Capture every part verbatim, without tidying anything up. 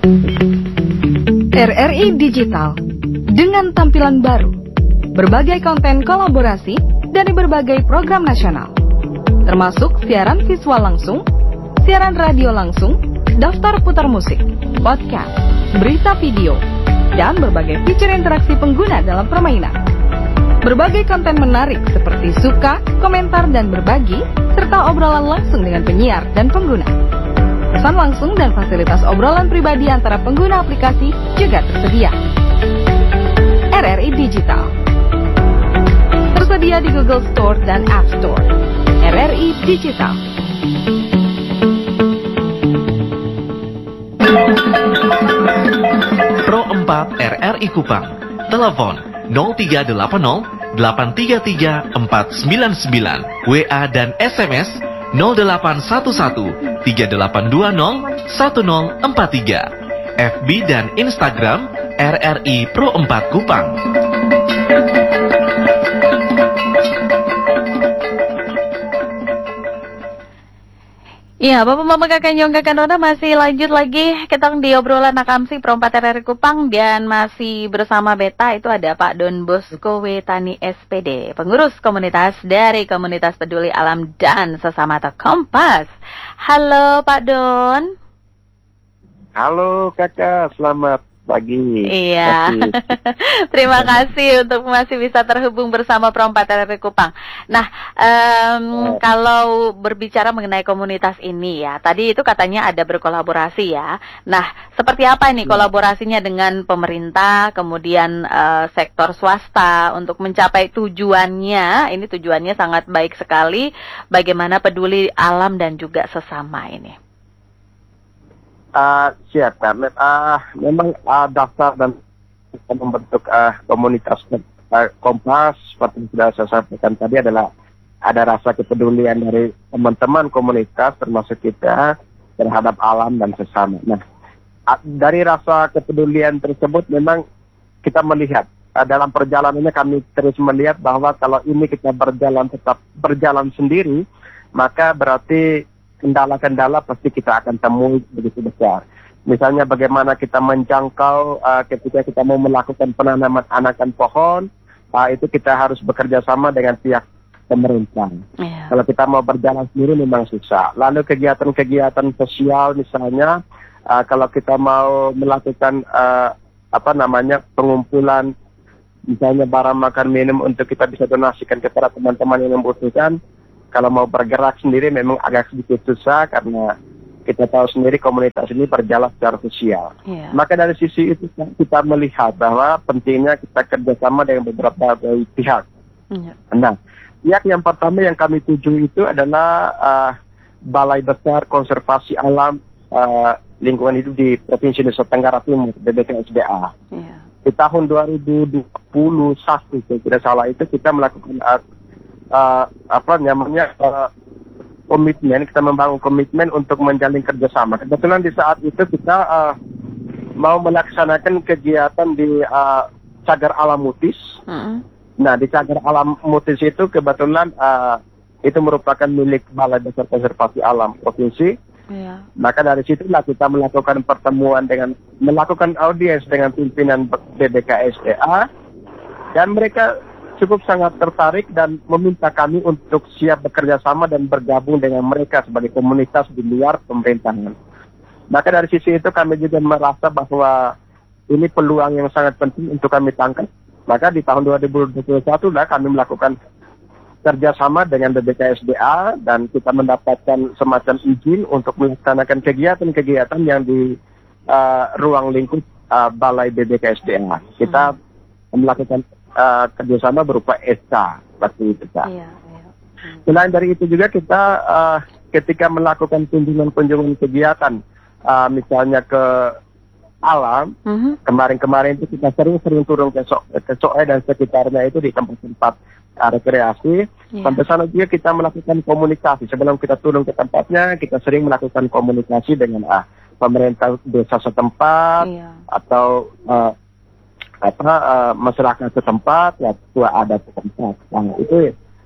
R R I Digital dengan tampilan baru, berbagai konten kolaborasi dari berbagai program nasional, termasuk siaran visual langsung, siaran radio langsung, daftar putar musik, podcast, berita video, dan berbagai fitur interaksi pengguna dalam permainan. Berbagai konten menarik seperti suka, komentar, dan berbagi, serta obrolan langsung dengan penyiar dan pengguna. Pesan langsung dan fasilitas obrolan pribadi antara pengguna aplikasi juga tersedia. R R I Digital tersedia di Google Store dan App Store. R R I Digital. Pro empat R R I Kupang. Telepon nol tiga delapan nol delapan tiga tiga empat sembilan sembilan. W A dan S M S nol delapan satu satu tiga delapan dua nol satu nol empat tiga. F B dan Instagram R R I Pro empat Kupang. Iya, Bapak Mama Kakak Nyong Kakak Nona masih lanjut lagi kita di obrolan Akamsi Pro empat R R I Kupang, dan masih bersama Beta itu ada Pak Don Bosco Wetani S P D, pengurus komunitas dari Komunitas Peduli Alam dan Sesama atau Kompas. Halo Pak Don. Halo Kakak, selamat pagi. Iya. Terima kasih untuk masih bisa terhubung bersama Pro empat R R I Kupang. Nah, um, oh. kalau berbicara mengenai komunitas ini ya, tadi itu katanya ada berkolaborasi ya. Nah, seperti apa ini kolaborasinya dengan pemerintah, kemudian uh, sektor swasta untuk mencapai tujuannya? Ini tujuannya sangat baik sekali. Bagaimana peduli alam dan juga sesama ini? Uh, siap kan, uh, memang uh, daftar dan membentuk uh, komunitas uh, Kompas seperti yang sudah saya sampaikan tadi adalah ada rasa kepedulian dari teman-teman komunitas termasuk kita terhadap alam dan sesama. Nah, uh, dari rasa kepedulian tersebut memang kita melihat uh, dalam perjalanannya kami terus melihat bahwa kalau ini kita berjalan tetap berjalan sendiri, maka berarti kendala-kendala pasti kita akan temui begitu besar. Misalnya bagaimana kita menjangkau uh, ketika kita mau melakukan penanaman anakan pohon, uh, itu kita harus bekerja sama dengan pihak pemerintah. Yeah. Kalau kita mau berjalan sendiri memang susah. Lalu kegiatan-kegiatan sosial misalnya, uh, kalau kita mau melakukan uh, apa namanya pengumpulan, misalnya barang makan minum untuk kita bisa donasikan kepada teman-teman yang membutuhkan. Kalau mau bergerak sendiri memang agak sedikit susah karena kita tahu sendiri komunitas ini berjalan secara sosial. Yeah. Maka dari sisi itu kita melihat bahwa pentingnya kita kerjasama dengan beberapa pihak. Yeah. Nah, pihak yang pertama yang kami tuju itu adalah uh, Balai Besar Konservasi Alam uh, Lingkungan Hidup di Provinsi Nusa Tenggara Timur, B B K S D A. Yeah. Di tahun dua ribu dua puluh satu, kalau tidak salah itu kita melakukan uh, Uh, apa namanya uh, komitmen, kita membangun komitmen untuk menjalin kerjasama. Kebetulan di saat itu kita uh, mau melaksanakan kegiatan di uh, Cagar Alam Mutis. Mm-hmm. Nah, di Cagar Alam Mutis itu kebetulan uh, itu merupakan milik Balai Besar Konservasi Alam Provinsi. Yeah. Maka dari situlah kita melakukan pertemuan dengan melakukan audiens dengan pimpinan B B K S D A, dan mereka cukup sangat tertarik dan meminta kami untuk siap bekerja sama dan bergabung dengan mereka sebagai komunitas di luar pemerintahan. Maka dari sisi itu kami juga merasa bahwa ini peluang yang sangat penting untuk kami tangkap. Maka di tahun dua ribu dua puluh satu lah kami melakukan kerjasama dengan B B K S D A dan kita mendapatkan semacam izin untuk melaksanakan kegiatan-kegiatan yang di uh, ruang lingkup uh, Balai B B K S D A. Kita hmm. melakukan Uh, kerjasama berupa S K seperti itu. Iya, iya. Hmm. Selain dari itu juga kita uh, ketika melakukan kunjungan-kunjungan kegiatan, uh, misalnya ke alam, mm-hmm. kemarin-kemarin itu kita sering-sering turun ke, so- ke Soe dan sekitarnya itu di tempat-tempat uh, rekreasi. Yeah. Sampai sana juga kita melakukan komunikasi. Sebelum kita turun ke tempatnya, kita sering melakukan komunikasi dengan uh, pemerintah desa setempat yeah. atau uh, apa uh, masyarakat setempat, ya tua adat setempat. Nah, itu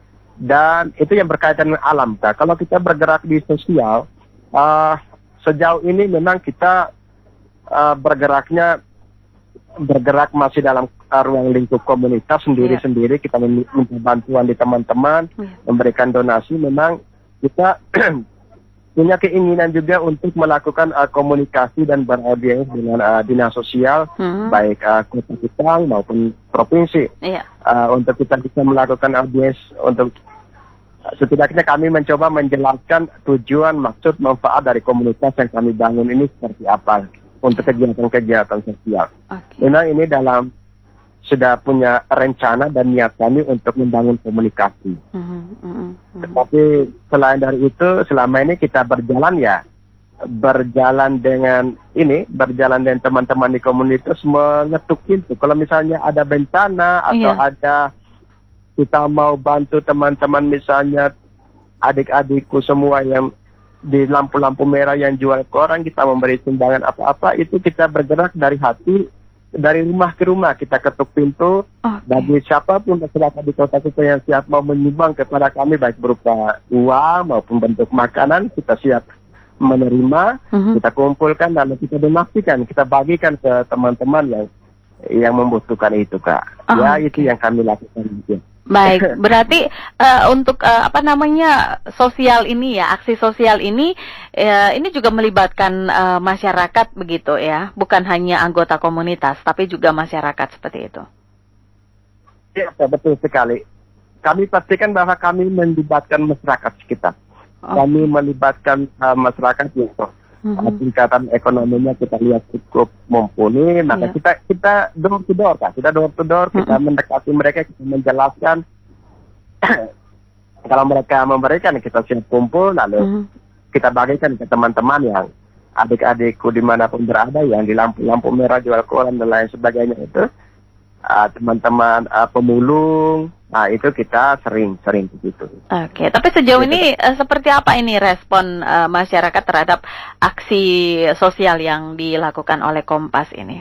dan itu yang berkaitan dengan alam. Nah, kalau kita bergerak di sosial, uh, sejauh ini memang kita uh, bergeraknya bergerak masih dalam uh, ruang lingkup komunitas sendiri-sendiri. Kita minta bantuan di teman-teman, Iya. memberikan donasi. Memang kita punya keinginan juga untuk melakukan uh, komunikasi dan beraudiens dengan uh, dinas sosial, Mhm. baik uh, kota Kupang maupun provinsi, Iya. uh, untuk kita bisa melakukan audiens. Untuk uh, setidaknya kami mencoba menjelaskan tujuan, maksud, manfaat dari komunitas yang kami bangun ini seperti apa untuk kegiatan-kegiatan sosial. Oke. Memang ini dalam sudah punya rencana dan niat kami untuk membangun komunikasi. Mhm, mhm, mhm. Tetapi selain dari itu, selama ini kita berjalan ya, berjalan dengan ini, berjalan dengan teman-teman di komunitas mengetuk pintu. Kalau misalnya ada bencana atau Iya. ada kita mau bantu teman-teman, misalnya adik-adikku semua yang di lampu-lampu merah yang jual koran, kita memberi sumbangan apa-apa, itu kita bergerak dari hati, dari rumah ke rumah kita ketuk pintu. Oke. Bagi siapapun masyarakat di kota kita yang siap mau menyumbang kepada kami, baik berupa uang maupun bentuk makanan, kita siap menerima, Mhm. kita kumpulkan lalu kita donasikan, kita bagikan ke teman-teman yang yang membutuhkan itu, Kak. Oh, Ya, oke. itu yang kami lakukan. Gitu. Baik, berarti eh, untuk eh, apa namanya sosial ini ya, aksi sosial ini eh, ini juga melibatkan eh, masyarakat begitu ya, bukan hanya anggota komunitas, tapi juga masyarakat seperti itu. Ya, betul sekali. Kami pastikan bahwa kami melibatkan masyarakat sekitar. Oh. Kami melibatkan uh, masyarakat yang Mhm. uh, tingkatan ekonominya kita lihat cukup mumpuni, maka Iya. kita kita door to door, Kak. Kita door to door, kita Mhm. mendekati mereka, kita menjelaskan. Kalau mereka memberikan, kita siap kumpul, lalu Mhm. kita bagikan ke teman-teman yang adik-adikku dimanapun berada, yang di lampu-lampu merah jual koran dan lain sebagainya itu, uh, teman-teman uh, pemulung, nah itu kita sering-sering begitu. Oke, tapi sejauh Gitu. ini eh, seperti apa ini respon eh, masyarakat terhadap aksi sosial yang dilakukan oleh Kompas ini?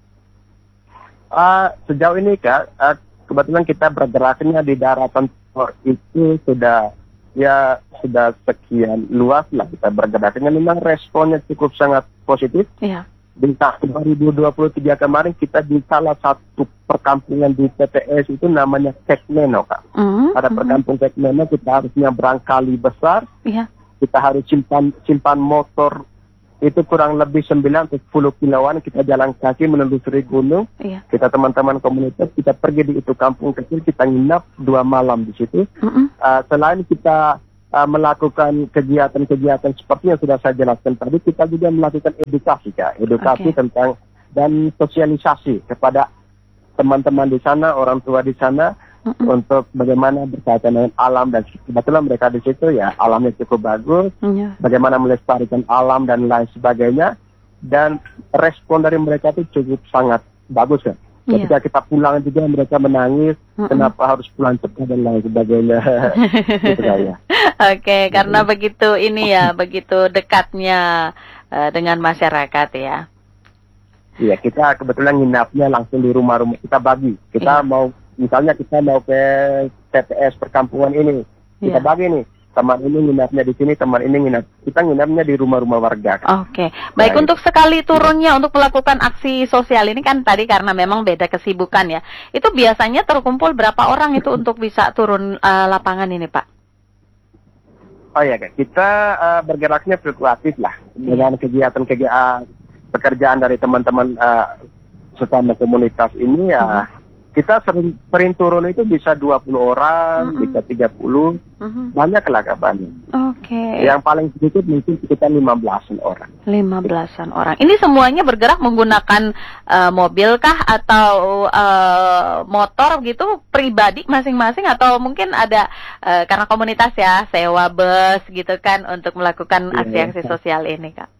Uh, sejauh ini, Kak, uh, kebetulan kita bergeraknya di daratan timur itu sudah ya sudah sekian luas lah kita bergeraknya. Memang responnya cukup sangat positif. Iya. Di tahun dua ribu dua puluh tiga kemarin kita di salah satu perkampungan di T P S itu namanya Kekmeno, Kak. Mhm, Pada mhm. perkampung Kekmeno kita harus nyebrang kali besar, Iya. kita harus simpan simpan motor itu kurang lebih sembilan atau sepuluh kiloan, kita jalan kaki menelusuri gunung. Iya. Kita teman-teman komunitas, kita pergi di itu kampung kecil, kita nginap dua malam di situ. Mhm. Uh, selain kita uh, melakukan kegiatan-kegiatan seperti yang sudah saya jelaskan tadi, kita juga melakukan edukasi, Kak. Edukasi Oke. tentang dan sosialisasi kepada teman-teman di sana, orang tua di sana, Mhm. untuk bagaimana berkaitan dengan alam. Dan kebetulan mereka di situ ya alamnya cukup bagus, Iya. bagaimana melestarikan alam dan lain sebagainya. Dan respon dari mereka itu cukup sangat bagus, kan. Iya. Ketika kita pulang juga mereka menangis, Mm-mm. kenapa harus pulang cepat dan lain sebagainya. Gitu, Kak, ya. Oke, karena begitu ini ya, begitu dekatnya eh, dengan masyarakat ya. Iya, kita kebetulan nginapnya langsung di rumah-rumah, kita bagi. Kita Iya. mau, misalnya kita mau ke T P S perkampungan ini, kita Iya. bagi nih. Teman ini nginapnya di sini, teman ini nginap. Kita nginapnya di rumah-rumah warga, Kak. Oke, baik, Baik. untuk sekali turunnya untuk melakukan aksi sosial ini kan tadi karena memang beda kesibukan ya. Itu biasanya terkumpul berapa orang itu untuk bisa turun eh, lapangan ini, Pak? Oh iya, Kak. Kita uh, bergeraknya fluktuatif lah. Dengan kegiatan-kegiatan pekerjaan dari teman-teman uh, sesama komunitas ini ya, kita sering, sering turun itu bisa dua puluh orang, Mm-mm. bisa tiga puluh, Mhm. banyak lah kabarnya. Oke, Yang paling sedikit mungkin sekitar lima belasan orang. lima belasan orang. Ini semuanya bergerak menggunakan eh, mobil kah atau eh, motor gitu pribadi masing-masing atau mungkin ada eh, karena komunitas ya sewa bus gitu kan untuk melakukan Iya, aksi-aksi iya. sosial ini, Kak.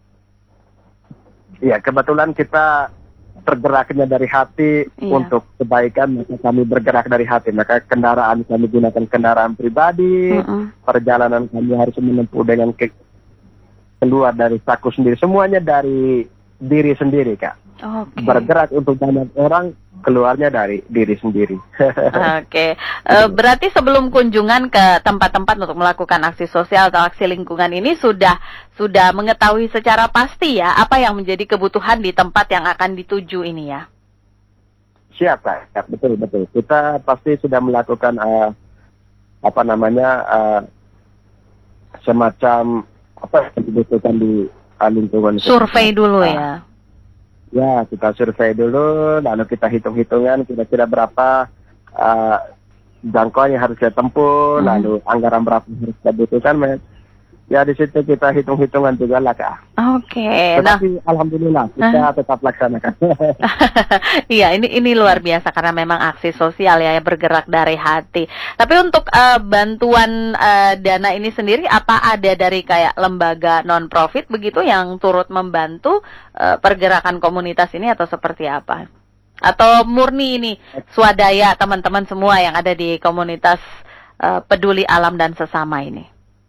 Iya, kebetulan kita tergeraknya dari hati Iya. untuk kebaikan, maka kami bergerak dari hati. Maka kendaraan kami gunakan kendaraan pribadi, Mm-mm. perjalanan kami harus menempuh dengan ke- keluar dari saku sendiri. Semuanya dari diri sendiri, Kak. Oke. Bergerak untuk banyak orang, keluarnya dari diri sendiri. Oke, Eh, berarti sebelum kunjungan ke tempat-tempat untuk melakukan aksi sosial atau aksi lingkungan ini sudah sudah mengetahui secara pasti ya apa yang menjadi kebutuhan di tempat yang akan dituju ini ya. Siap, Kak. Siap, betul betul. Kita pasti sudah melakukan uh, apa namanya uh, semacam apa yang dibutuhkan di uh, lingkungan. Survei dulu Uh, ya. Ya, kita survei dulu, lalu kita hitung-hitungan kira-kira berapa uh, jangkauan yang harus kita tempuh, Hmm. lalu anggaran berapa yang harus kita butuhkan. Mas. Ya, di situ kita hitung-hitungan juga lah, Kak. Oke, nah Tetapi alhamdulillah kita tetap laksanakan. iya ini ini luar biasa karena memang aksi sosial ya yang bergerak dari hati. Tapi untuk eh, bantuan eh, dana ini sendiri apa ada dari kayak lembaga non profit begitu yang turut membantu eh, pergerakan komunitas ini atau seperti apa? Atau murni ini swadaya teman-teman semua yang ada di komunitas eh, peduli alam dan sesama ini?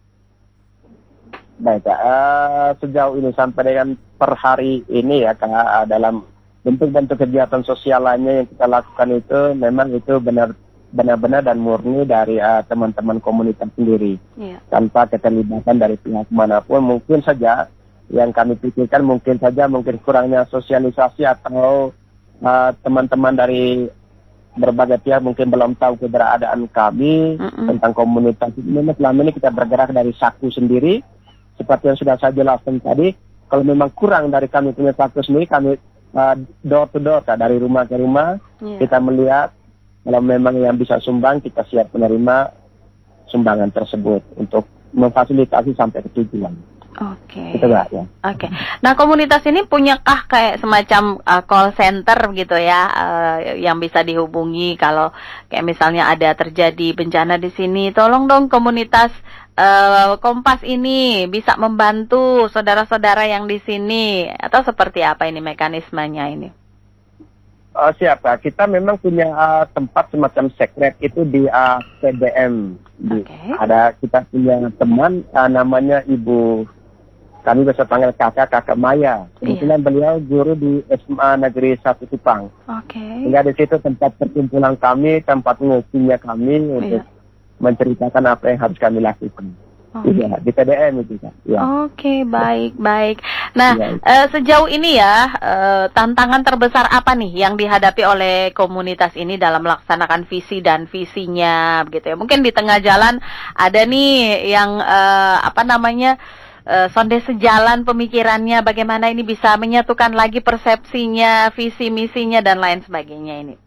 Baik, Kak. Eh, sejauh ini sampai dengan per hari ini ya, Kak, eh, dalam bentuk-bentuk kegiatan sosial lainnya yang kita lakukan itu memang itu benar benar-benar dan murni dari eh, teman-teman komunitas sendiri, Iya. tanpa keterlibatan dari pihak manapun. Mungkin saja yang kami pikirkan mungkin saja mungkin kurangnya sosialisasi atau eh, teman-teman dari berbagai pihak mungkin belum tahu keberadaan kami Mm-mm. tentang komunitas ini. Memang selama ini kita bergerak dari saku sendiri. Seperti yang sudah saya jelaskan tadi, kalau memang kurang dari kami punya saku sendiri, kami uh, door to door, Kak, dari rumah ke rumah, Iya. kita melihat kalau memang yang bisa sumbang, kita siap menerima sumbangan tersebut untuk memfasilitasi sampai ke tujuan. Oke. Gitu, Kak, ya. Oke. Nah, komunitas ini punyakah kayak semacam uh, call center gitu ya, uh, yang bisa dihubungi kalau kayak misalnya ada terjadi bencana di sini, tolong dong komunitas uh, Kompas ini bisa membantu saudara-saudara yang di sini, atau seperti apa ini mekanismenya ini? Uh, siap, Kak. Kita memang punya uh, tempat semacam sekret itu di uh, P D M. Di, Oke. Ada kita punya teman uh, namanya Ibu, kami bisa panggil kakak, kakak Maya. Kebetulan beliau guru di S M A Negeri satu Kupang. Oke. Sehingga di situ tempat perkumpulan kami, tempat ngopinya kami untuk Iya. menceritakan apa yang harus kami lakukan. Oke. Iya, di P D M itu, Kak. Ya. Oke, baik, baik. Nah, Iya. eh, sejauh ini ya, eh, tantangan terbesar apa nih yang dihadapi oleh komunitas ini dalam melaksanakan visi dan visinya, begitu ya? Mungkin di tengah jalan ada nih yang eh, apa namanya, eh, sonde sejalan pemikirannya, bagaimana ini bisa menyatukan lagi persepsinya, visi misinya dan lain sebagainya ini.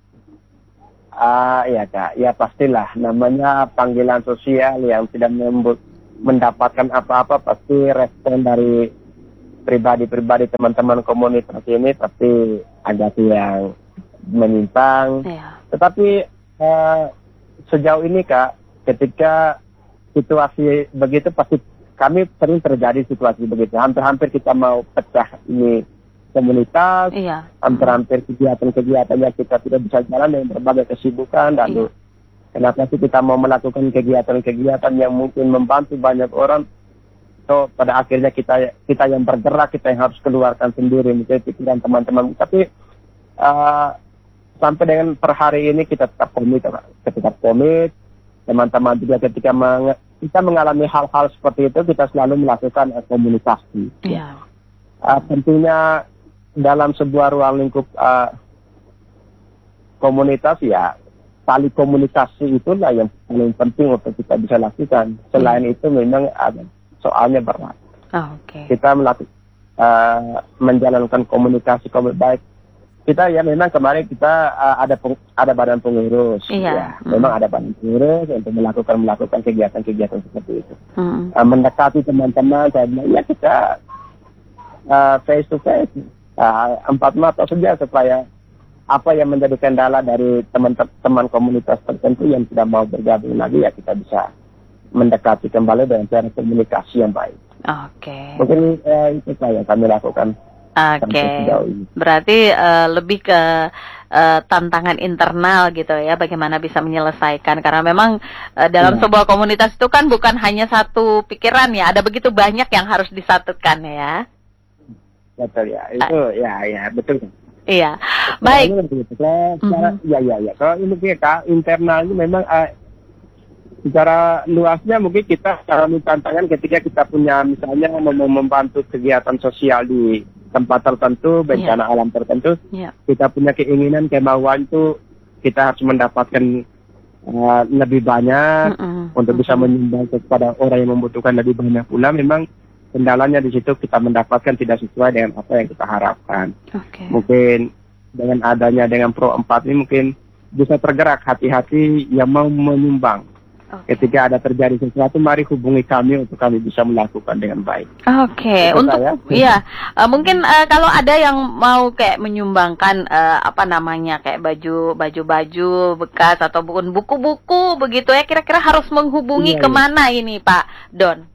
Ah, iya, Kak. Ya pastilah namanya panggilan sosial yang tidak membu- mendapatkan apa-apa, pasti respon dari pribadi-pribadi teman-teman komunitas ini pasti agak yang menyimpang. Iya. Tetapi eh, sejauh ini, Kak, ketika situasi begitu pasti kami sering terjadi situasi begitu. Hampir-hampir kita mau pecah ini komunitas, Iya. hampir-hampir kegiatan-kegiatan yang kita tidak bisa jalan dengan berbagai kesibukan. Lalu kenapa sih kita mau melakukan kegiatan-kegiatan yang mungkin membantu banyak orang? So pada akhirnya kita kita yang bergerak, kita yang harus keluarkan sendiri menjadi pikiran teman-teman. Tapi uh, sampai dengan per hari ini kita tetap komit, tetap komit. Teman-teman juga ketika meng- kita mengalami hal-hal seperti itu, kita selalu melakukan uh, komunikasi. Iya. Uh, tentunya dalam sebuah ruang lingkup uh, komunitas ya, tali komunikasi itulah yang paling penting untuk kita bisa lakukan. Selain itu memang ada soalnya berat. Oh, oke. Kita melakukan uh, menjalankan komunikasi komunikasi baik. Kita ya memang kemarin kita uh, ada peng, ada badan pengurus. Iya. Ya, Hmm. memang ada badan pengurus untuk melakukan melakukan kegiatan-kegiatan seperti itu. Hmm. Uh, mendekati teman-teman, saya bilang ya kita uh, face to face. Uh, empat mata saja supaya apa yang menjadi kendala dari teman-teman komunitas tertentu yang tidak mau bergabung lagi ya kita bisa mendekati kembali dengan cara komunikasi yang baik. Oke. Mungkin uh, itu saya kami lakukan. Oke. sampai sejauh ini. Berarti eh, lebih ke eh, tantangan internal gitu ya, bagaimana bisa menyelesaikan, karena memang eh, dalam Ya. sebuah komunitas itu kan bukan hanya satu pikiran ya, ada begitu banyak yang harus disatukan ya. betul ya. Itu ya ya betul. Iya, baik. Kalau secara, Mhm. ya ya ya. Kalau ini kita internalnya memang uh, secara luasnya mungkin kita alami tantangan ketika kita punya misalnya mau membantu kegiatan sosial di tempat tertentu, bencana alam tertentu, Iya. kita punya keinginan, kemauan itu kita harus mendapatkan uh, lebih banyak Mm-mm. untuk bisa menyumbang kepada orang yang membutuhkan lebih banyak pula. Memang kendalanya di situ kita mendapatkan tidak sesuai dengan apa yang kita harapkan. Oke. Mungkin dengan adanya dengan Pro empat ini mungkin bisa tergerak hati-hati yang mau menyumbang. Oke. Ketika ada terjadi sesuatu, mari hubungi kami untuk kami bisa melakukan dengan baik. Oke, Itu untuk saya. ya eh, mungkin eh, kalau ada yang mau kayak menyumbangkan eh, apa namanya kayak baju baju-baju bekas atau buku- buku-buku begitu ya, kira-kira harus menghubungi Iya, iya. kemana ini Pak Don?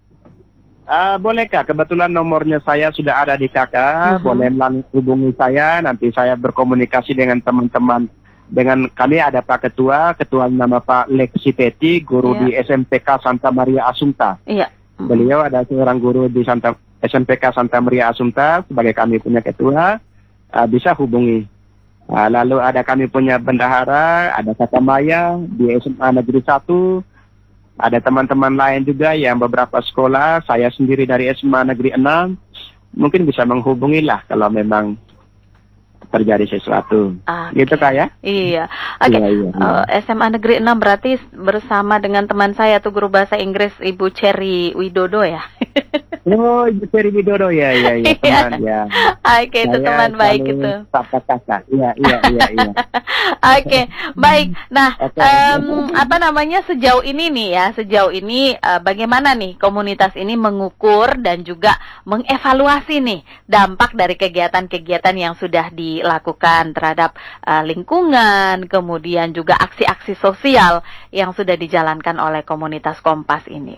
Ah, bolehkah? Kebetulan nomornya saya sudah ada di kakak. Mhm. Boleh lang- hubungi saya. Nanti saya berkomunikasi dengan teman-teman. Dengan kami ada Pak Ketua, Ketua nama Pak Lexi Peti, guru Iya. di S M P K Santa Maria Assunta. Iya. Mhm. Beliau ada seorang guru di Santa S M P K Santa Maria Assunta sebagai kami punya ketua, uh, bisa hubungi. Uh, lalu ada kami punya bendahara, ada Kakak Maya di S M A Negeri satu, ada teman-teman lain juga yang beberapa sekolah, saya sendiri dari S M A Negeri enam, mungkin bisa menghubungilah kalau memang terjadi sesuatu. Oke. Gitu Kak ya? Iya. Oke. Iya, iya, iya. Eh, S M A Negeri enam berarti bersama dengan teman saya tuh guru bahasa Inggris Ibu Cherry Widodo ya. Oh, Ibu Ferry Widodo ya, ya, ya, teman ya. Oke, itu Saya teman baik selalu itu. Sapa kakak, iya, iya, iya, iya. Oke, baik. Nah, Oke. em, apa namanya sejauh ini nih ya, sejauh ini eh, bagaimana nih komunitas ini mengukur dan juga mengevaluasi nih dampak dari kegiatan-kegiatan yang sudah dilakukan terhadap eh, lingkungan, kemudian juga aksi-aksi sosial yang sudah dijalankan oleh komunitas Kompas ini.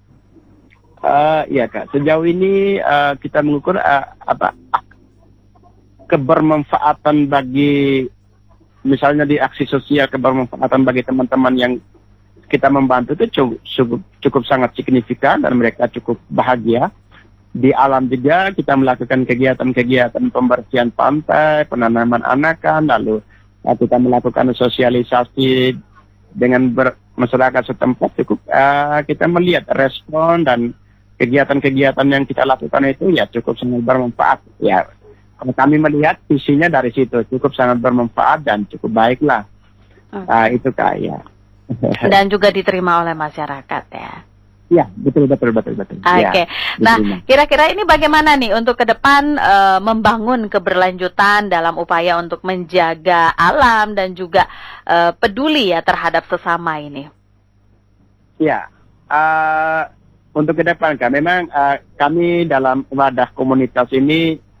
Eh, iya Kak, sejauh ini eh, kita mengukur eh, apa kebermanfaatan bagi misalnya di aksi sosial, kebermanfaatan bagi teman-teman yang kita membantu itu cukup, cukup cukup sangat signifikan dan mereka cukup bahagia. Di alam juga kita melakukan kegiatan-kegiatan pembersihan pantai, penanaman anakan, lalu eh, kita melakukan sosialisasi dengan ber, masyarakat setempat. Cukup eh, kita melihat respon dan kegiatan-kegiatan yang kita lakukan itu ya cukup sangat bermanfaat. Ya, kalau kami melihat visinya dari situ cukup sangat bermanfaat dan cukup baiklah. Hmm. Ah, itu kayak. Dan juga diterima oleh masyarakat ya. Ya, betul betul betul betul. Oke. Ya, Nah, diterima. kira-kira ini bagaimana nih untuk ke depan eh, membangun keberlanjutan dalam upaya untuk menjaga alam dan juga eh, peduli ya terhadap sesama ini? Ya, ah, untuk ke depan kan memang ah, kami dalam wadah komunitas ini